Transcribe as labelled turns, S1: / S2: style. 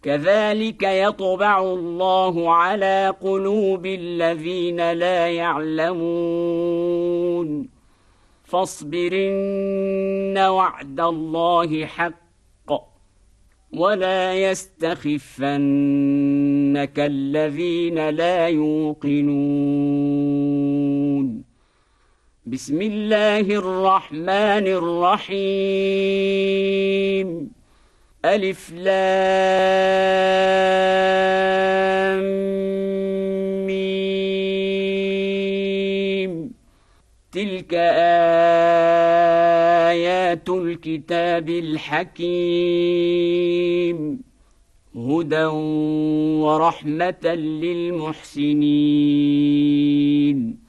S1: كذلك يطبع الله على قلوب الذين لا يعلمون فاصبرن وعد الله حق ولا يستخفنك الذين لا يوقنون بسم الله الرحمن الرحيم ألف لام ميم تلك آيات الكتاب الحكيم هدى ورحمة للمحسنين